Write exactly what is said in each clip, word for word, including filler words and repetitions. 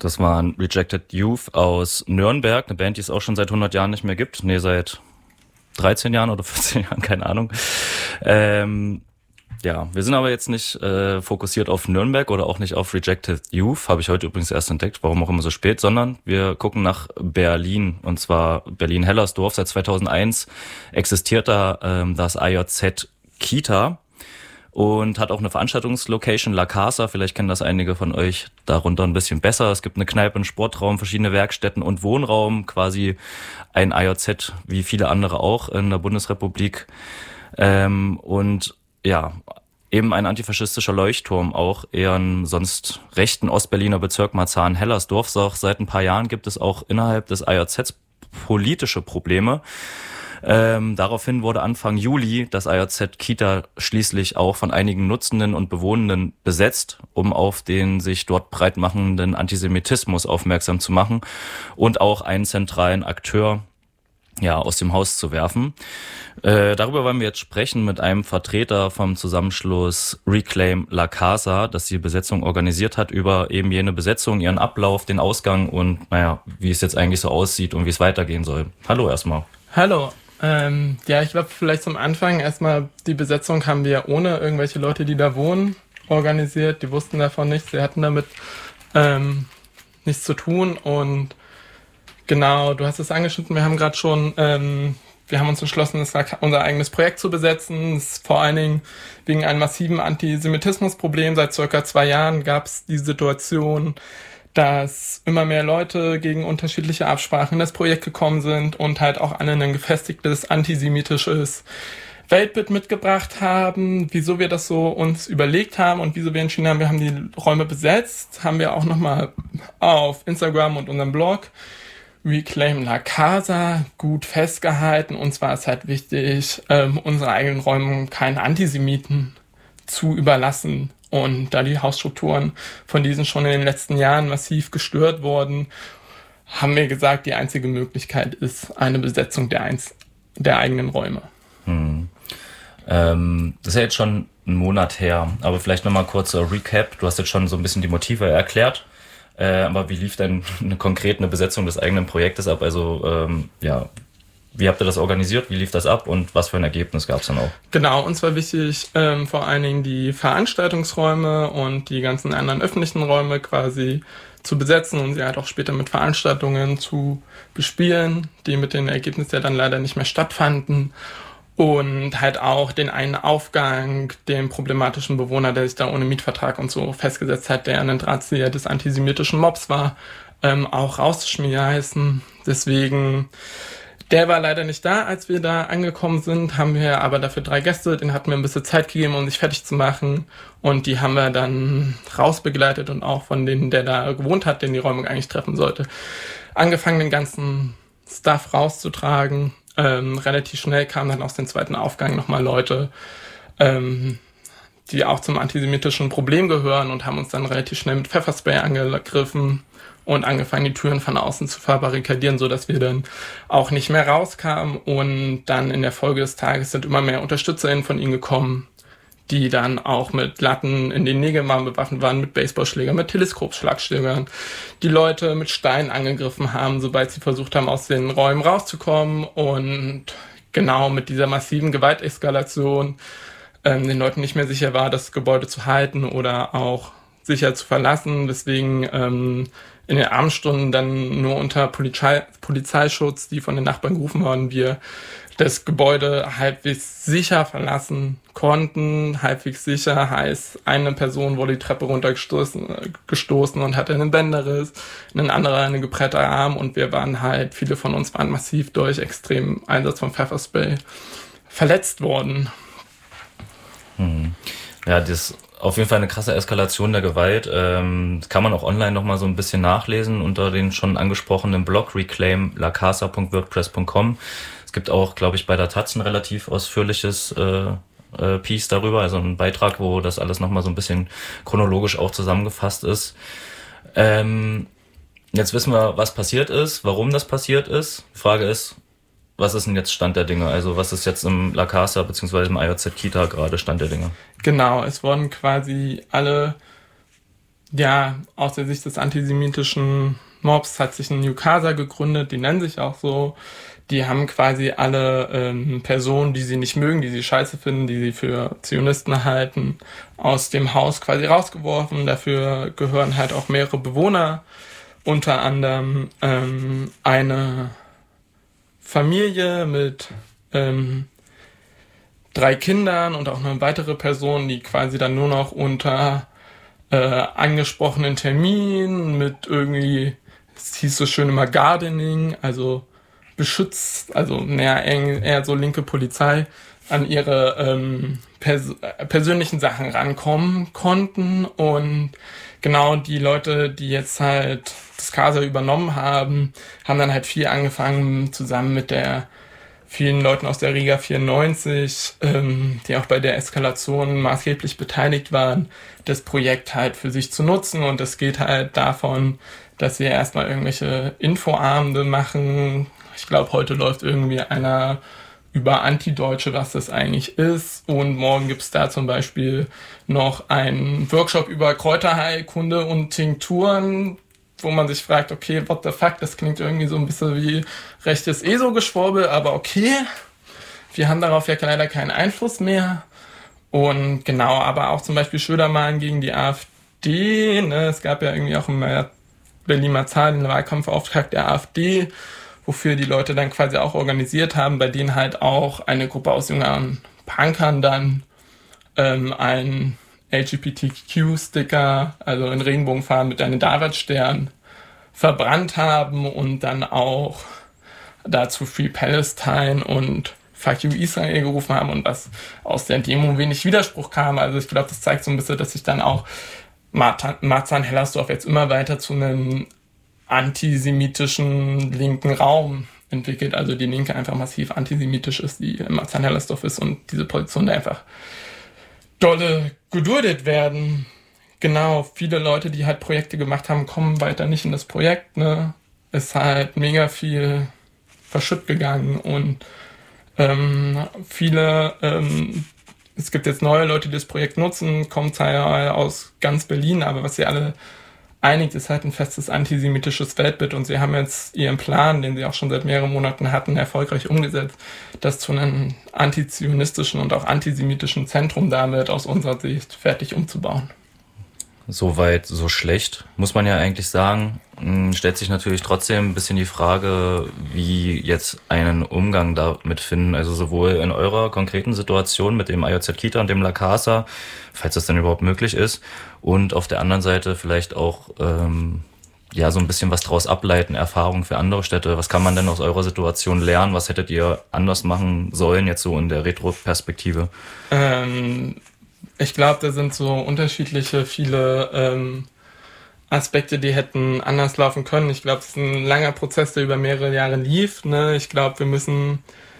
Das waren Rejected Youth aus Nürnberg, eine Band, die es auch schon seit hundert Jahren nicht mehr gibt. Nee, seit dreizehn Jahren oder vierzehn Jahren, keine Ahnung. Ähm, ja, wir sind aber jetzt nicht äh, fokussiert auf Nürnberg oder auch nicht auf Rejected Youth, habe ich heute übrigens erst entdeckt, warum auch immer so spät, sondern wir gucken nach Berlin, und zwar Berlin-Hellersdorf. Seit zweitausendeins existiert da ähm, das A J Z Kita und hat auch eine Veranstaltungslocation, La Casa, vielleicht kennen das einige von euch darunter ein bisschen besser. Es gibt eine Kneipe, einen Sportraum, verschiedene Werkstätten und Wohnraum, quasi ein A J Z, wie viele andere auch in der Bundesrepublik. Ähm, und ja, eben ein antifaschistischer Leuchtturm, auch eher im sonst rechten Ostberliner Bezirk Marzahn-Hellersdorf. Seit ein paar Jahren gibt es auch innerhalb des A J Zs politische Probleme. Ähm, daraufhin wurde Anfang Juli das A J Z Kita schließlich auch von einigen Nutzenden und Bewohnenden besetzt, um auf den sich dort breit machenden Antisemitismus aufmerksam zu machen und auch einen zentralen Akteur ja aus dem Haus zu werfen. Äh, darüber wollen wir jetzt sprechen mit einem Vertreter vom Zusammenschluss Reclaim La Casa, das die Besetzung organisiert hat, über eben jene Besetzung, ihren Ablauf, den Ausgang und naja, wie es jetzt eigentlich so aussieht und wie es weitergehen soll. Hallo erstmal. Hallo. Ähm, ja, ich glaube vielleicht zum Anfang erstmal, die Besetzung haben wir ohne irgendwelche Leute, die da wohnen, organisiert. Die wussten davon nichts, sie hatten damit ähm, nichts zu tun. Und genau, du hast es angeschnitten, wir haben gerade schon, ähm, wir haben uns entschlossen, das unser eigenes Projekt zu besetzen. Das ist vor allen Dingen wegen einem massiven Antisemitismusproblem. Seit circa zwei Jahren gab es die Situation, dass immer mehr Leute gegen unterschiedliche Absprachen in das Projekt gekommen sind und halt auch alle ein gefestigtes antisemitisches Weltbild mitgebracht haben. Wieso wir das so uns überlegt haben und wieso wir entschieden haben, wir haben die Räume besetzt, haben wir auch nochmal auf Instagram und unserem Blog Reclaim La Casa gut festgehalten. Uns war es halt wichtig, ähm, unsere eigenen Räume keinen Antisemiten zu überlassen. Und da die Hausstrukturen von diesen schon in den letzten Jahren massiv gestört wurden, haben wir gesagt, die einzige Möglichkeit ist eine Besetzung der, einz- der eigenen Räume. Hm. Ähm, das ist ja jetzt schon einen Monat her, aber vielleicht nochmal kurz ein Recap. Du hast jetzt schon so ein bisschen die Motive erklärt, äh, aber wie lief denn eine konkrete Besetzung des eigenen Projektes ab? Also ähm, ja, wie habt ihr das organisiert? Wie lief das ab? Und was für ein Ergebnis gab es dann auch? Genau, uns war wichtig, ähm, vor allen Dingen die Veranstaltungsräume und die ganzen anderen öffentlichen Räume quasi zu besetzen und sie halt auch später mit Veranstaltungen zu bespielen, die mit den Ergebnissen ja dann leider nicht mehr stattfanden. Und halt auch den einen Aufgang, den problematischen Bewohner, der sich da ohne Mietvertrag und so festgesetzt hat, der ein Drahtzieher des antisemitischen Mobs war, ähm, auch rauszuschmeißen. Deswegen... Der war leider nicht da, als wir da angekommen sind, haben wir aber dafür drei Gäste, denen hatten wir ein bisschen Zeit gegeben, um sich fertig zu machen und die haben wir dann rausbegleitet und auch von denen, der da gewohnt hat, den die Räumung eigentlich treffen sollte, angefangen, den ganzen Stuff rauszutragen. Ähm, relativ schnell kamen dann aus dem zweiten Aufgang nochmal Leute, ähm, die auch zum antisemitischen Problem gehören und haben uns dann relativ schnell mit Pfefferspray angegriffen und angefangen, die Türen von außen zu verbarrikadieren, so dass wir dann auch nicht mehr rauskamen. Und dann in der Folge des Tages sind immer mehr UnterstützerInnen von ihnen gekommen, die dann auch mit Latten in den Nägeln bewaffnet waren, mit Baseballschlägern, mit Teleskopschlagschlägern, die Leute mit Steinen angegriffen haben, sobald sie versucht haben, aus den Räumen rauszukommen. Und genau mit dieser massiven Gewalteskalation ähm, den Leuten nicht mehr sicher war, das Gebäude zu halten oder auch sicher zu verlassen. Deswegen ähm, in den Abendstunden dann nur unter Polizei, Polizeischutz, die von den Nachbarn gerufen wurden, wir das Gebäude halbwegs sicher verlassen konnten. Halbwegs sicher heißt, eine Person wurde die Treppe runtergestoßen gestoßen und hatte einen Bänderriss, ein anderer einen geprellten Arm und wir waren halt, viele von uns waren massiv durch extremen Einsatz von Pfefferspray verletzt worden. Hm. Ja, das ist auf jeden Fall eine krasse Eskalation der Gewalt. Ähm, das kann man auch online nochmal so ein bisschen nachlesen unter den schon angesprochenen Blog reclaim la casa punkt wordpress punkt com. Es gibt auch, glaube ich, bei der Taz ein relativ ausführliches äh, äh, Piece darüber, also ein Beitrag, wo das alles nochmal so ein bisschen chronologisch auch zusammengefasst ist. Ähm, jetzt wissen wir, was passiert ist, warum das passiert ist. Die Frage ist, was ist denn jetzt Stand der Dinge? Also was ist jetzt im La Casa bzw. im A J Z Kita gerade Stand der Dinge? Genau, es wurden quasi alle ja, aus der Sicht des antisemitischen Mobs hat sich ein New Casa gegründet, die nennen sich auch so. Die haben quasi alle ähm, Personen, die sie nicht mögen, die sie scheiße finden, die sie für Zionisten halten, aus dem Haus quasi rausgeworfen. Dafür gehören halt auch mehrere Bewohner, unter anderem ähm, eine Familie mit ähm, drei Kindern und auch eine weitere Person, die quasi dann nur noch unter äh, angesprochenen Terminen mit irgendwie, es hieß so schön immer Gardening, also beschützt, also mehr eher so linke Polizei, an ihre ähm, pers- persönlichen Sachen rankommen konnten. Und genau die Leute, die jetzt halt das Casa übernommen haben, haben dann halt viel angefangen, zusammen mit der vielen Leuten aus der Riga vierundneunzig, ähm, die auch bei der Eskalation maßgeblich beteiligt waren, das Projekt halt für sich zu nutzen. Und es geht halt davon, dass sie erstmal irgendwelche Infoabende machen. Ich glaube, heute läuft irgendwie einer über Antideutsche, was das eigentlich ist. Und morgen gibt's da zum Beispiel noch einen Workshop über Kräuterheilkunde und Tinkturen, wo man sich fragt, okay, what the fuck, das klingt irgendwie so ein bisschen wie rechtes E S O-Geschwurbel, aber okay, wir haben darauf ja leider keinen Einfluss mehr. Und genau, aber auch zum Beispiel Schödermann gegen die AfD, ne? Es gab ja irgendwie auch im Berliner Zahl den Wahlkampfauftrag der AfD, wofür die Leute dann quasi auch organisiert haben, bei denen halt auch eine Gruppe aus jüngeren Punkern dann ähm, ein L G B T Q-Sticker, also in Regenbogenfarben mit einem Davidstern, verbrannt haben und dann auch dazu Free Palestine und Fuck You Israel gerufen haben und was aus der Demo wenig Widerspruch kam. Also ich glaube, das zeigt so ein bisschen, dass sich dann auch Marzahn-Hellersdorf jetzt immer weiter zu einem antisemitischen linken Raum entwickelt. Also die Linke einfach massiv antisemitisch ist, die in Marzahn-Hellersdorf ist und diese Positionen einfach dolle geduldet werden. Genau, viele Leute, die halt Projekte gemacht haben, kommen weiter nicht in das Projekt. Ne? Ist halt mega viel verschütt gegangen und ähm, viele, ähm, es gibt jetzt neue Leute, die das Projekt nutzen, kommen zwar aus ganz Berlin, aber was sie alle einigt, ist halt ein festes antisemitisches Weltbild und sie haben jetzt ihren Plan, den sie auch schon seit mehreren Monaten hatten, erfolgreich umgesetzt, das zu einem antizionistischen und auch antisemitischen Zentrum damit aus unserer Sicht fertig umzubauen. Soweit, so schlecht, muss man ja eigentlich sagen. Stellt sich natürlich trotzdem ein bisschen die Frage, wie jetzt einen Umgang damit finden, also sowohl in eurer konkreten Situation mit dem I J Z Kita und dem La Casa, falls das denn überhaupt möglich ist, und auf der anderen Seite vielleicht auch ähm, ja so ein bisschen was draus ableiten, Erfahrungen für andere Städte. Was kann man denn aus eurer Situation lernen? Was hättet ihr anders machen sollen, jetzt so in der Retro-Perspektive? Ähm... Ich glaube, da sind so unterschiedliche, viele ähm, Aspekte, die hätten anders laufen können. Ich glaube, es ist ein langer Prozess, der über mehrere Jahre lief. Ne? Ich glaube, wir müssen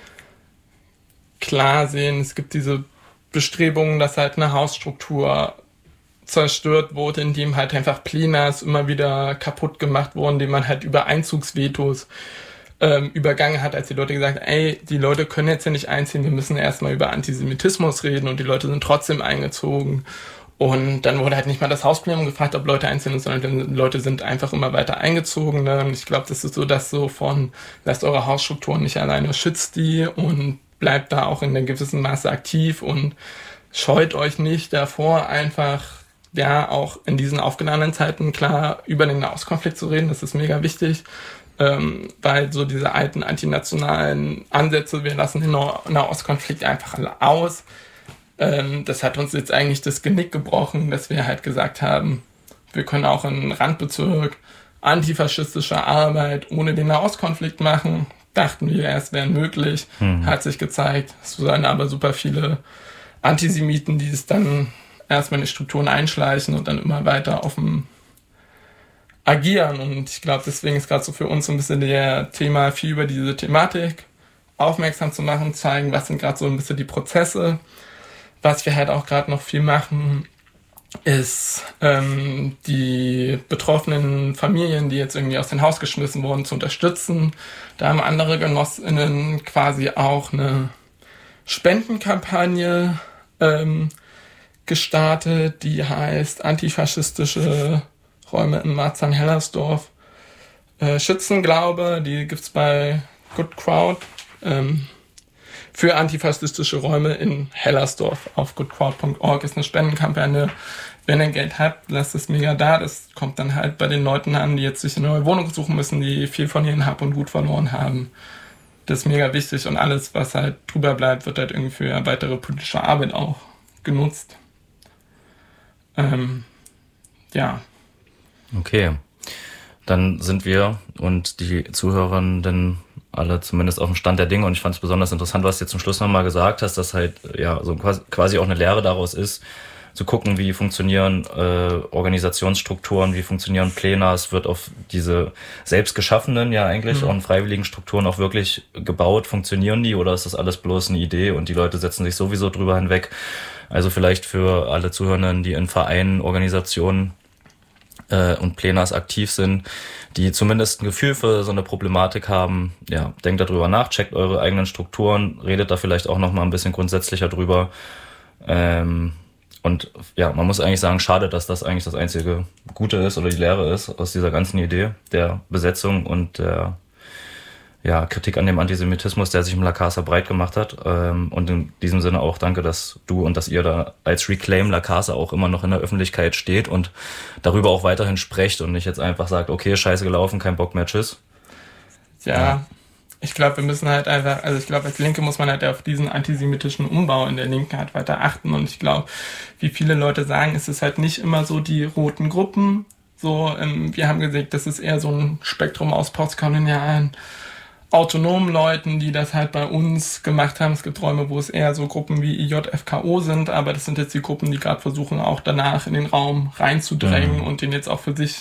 klar sehen, es gibt diese Bestrebungen, dass halt eine Hausstruktur zerstört wurde, indem halt einfach Plenas immer wieder kaputt gemacht wurden, indem man halt über Einzugsvetos übergangen hat, als die Leute gesagt haben, ey, die Leute können jetzt ja nicht einziehen, wir müssen erstmal über Antisemitismus reden und die Leute sind trotzdem eingezogen. Und dann wurde halt nicht mal das Hausplenum gefragt, ob Leute einziehen, sondern die Leute sind einfach immer weiter eingezogen. Ne? Und ich glaube, das ist so das so von, lasst eure Hausstrukturen nicht alleine, schützt die und bleibt da auch in einem gewissen Maße aktiv und scheut euch nicht davor, einfach ja auch in diesen aufgeladenen Zeiten klar über den Nahostkonflikt zu reden, das ist mega wichtig. Ähm, weil so diese alten antinationalen Ansätze, wir lassen den Nahostkonflikt einfach alle aus, ähm, das hat uns jetzt eigentlich das Genick gebrochen, dass wir halt gesagt haben, wir können auch in Randbezirk antifaschistische Arbeit ohne den Nahostkonflikt machen. Dachten wir, es wäre möglich, mhm. Hat sich gezeigt. Es waren aber super viele Antisemiten, die es dann erstmal in die Strukturen einschleichen und dann immer weiter auf dem agieren. Und ich glaube, deswegen ist gerade so für uns so ein bisschen der Thema, viel über diese Thematik aufmerksam zu machen, zeigen, was sind gerade so ein bisschen die Prozesse. Was wir halt auch gerade noch viel machen, ist ähm, die betroffenen Familien, die jetzt irgendwie aus dem Haus geschmissen wurden, zu unterstützen. Da haben andere GenossInnen quasi auch eine Spendenkampagne ähm, gestartet, die heißt Antifaschistische Räume in Marzahn-Hellersdorf äh, Schützenglaube. Die gibt's bei Good Crowd ähm, für antifaschistische Räume in Hellersdorf auf goodcrowd punkt org. Ist eine Spendenkampagne. Wenn ihr Geld habt, lasst es mega da. Das kommt dann halt bei den Leuten an, die jetzt sich eine neue Wohnung suchen müssen, die viel von ihren Hab und Gut verloren haben. Das ist mega wichtig und alles, was halt drüber bleibt, wird halt irgendwie für weitere politische Arbeit auch genutzt. Ähm, ja. Okay. Dann sind wir und die Zuhörenden alle zumindest auf dem Stand der Dinge und ich fand es besonders interessant, was du jetzt zum Schluss nochmal gesagt hast, dass halt ja so quasi auch eine Lehre daraus ist, zu gucken, wie funktionieren äh, Organisationsstrukturen, wie funktionieren Pläne. Es wird auf diese selbst geschaffenen, ja eigentlich mhm. auch in freiwilligen Strukturen auch wirklich gebaut. Funktionieren die oder ist das alles bloß eine Idee und die Leute setzen sich sowieso drüber hinweg? Also vielleicht für alle Zuhörenden, die in Vereinen, Organisationen äh, und Plenas aktiv sind, die zumindest ein Gefühl für so eine Problematik haben, ja, denkt darüber nach, checkt eure eigenen Strukturen, redet da vielleicht auch noch mal ein bisschen grundsätzlicher drüber. Ähm, Und ja, man muss eigentlich sagen, schade, dass das eigentlich das einzige Gute ist oder die Lehre ist aus dieser ganzen Idee der Besetzung und der ja, Kritik an dem Antisemitismus, der sich im La Casa breit gemacht hat. Und in diesem Sinne auch danke, dass du und dass ihr da als Reclaim La Casa auch immer noch in der Öffentlichkeit steht und darüber auch weiterhin sprecht und nicht jetzt einfach sagt, okay, scheiße gelaufen, kein Bock mehr, tschüss. Ja. ja. Ich glaube, wir müssen halt einfach, also ich glaube, als Linke muss man halt auf diesen antisemitischen Umbau in der Linken halt weiter achten. Und ich glaube, wie viele Leute sagen, ist es halt nicht immer so die roten Gruppen. So, ähm, wir haben gesagt, das ist eher so ein Spektrum aus postkolonialen, autonomen Leuten, die das halt bei uns gemacht haben. Es gibt Räume, wo es eher so Gruppen wie I J F K O sind, aber das sind jetzt die Gruppen, die gerade versuchen, auch danach in den Raum reinzudrängen mhm. und den jetzt auch für sich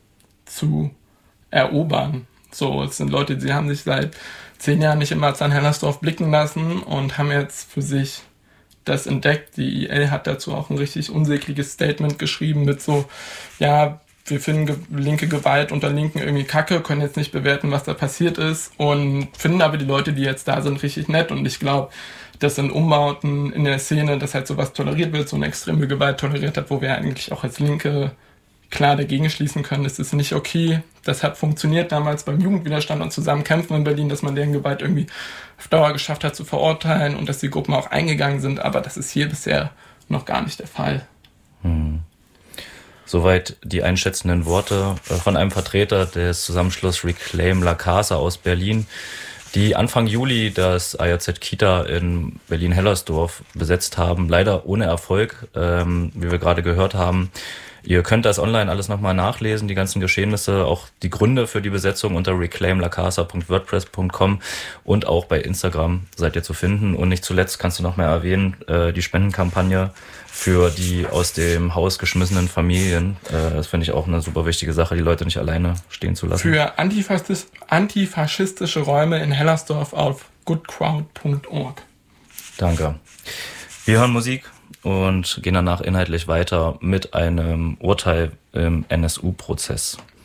zu erobern. So, es sind Leute, die haben sich seit zehn Jahren nicht in Marzahn-Hellersdorf blicken lassen und haben jetzt für sich das entdeckt. Die I L hat dazu auch ein richtig unsägliches Statement geschrieben mit so, ja, wir finden ge- linke Gewalt unter Linken irgendwie kacke, können jetzt nicht bewerten, was da passiert ist und finden aber die Leute, die jetzt da sind, richtig nett. Und ich glaube, das sind Umbauten in der Szene, dass halt sowas toleriert wird, so eine extreme Gewalt toleriert hat, wo wir eigentlich auch als Linke klar dagegen schließen können, das ist nicht okay. Das hat funktioniert damals beim Jugendwiderstand und Zusammenkämpfen in Berlin, dass man deren Gewalt irgendwie auf Dauer geschafft hat zu verurteilen und dass die Gruppen auch eingegangen sind, aber das ist hier bisher noch gar nicht der Fall. Hm. Soweit die einschätzenden Worte von einem Vertreter des Zusammenschlusses Reclaim La Casa aus Berlin, die Anfang Juli das A J Z Kita in Berlin-Hellersdorf besetzt haben, leider ohne Erfolg, ähm, wie wir gerade gehört haben. Ihr könnt das online alles nochmal nachlesen, die ganzen Geschehnisse, auch die Gründe für die Besetzung unter reclaim la casa punkt wordpress punkt com und auch bei Instagram seid ihr zu finden. Und nicht zuletzt kannst du noch mal erwähnen, äh, die Spendenkampagne für die aus dem Haus geschmissenen Familien. Äh, das finde ich auch eine super wichtige Sache, die Leute nicht alleine stehen zu lassen. Für antifaschis- antifaschistische Räume in Hellersdorf auf goodcrowd punkt org. Danke. Wir hören Musik und gehen danach inhaltlich weiter mit einem Urteil im N S U-Prozess.